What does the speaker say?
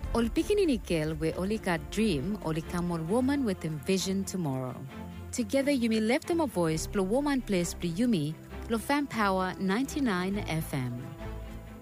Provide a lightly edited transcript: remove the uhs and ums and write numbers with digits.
Ol pikinini girl we only got dream, only come on woman with envision tomorrow. Together you may lift them a voice, blow woman place, blow yumi, lo fan power 99 FM.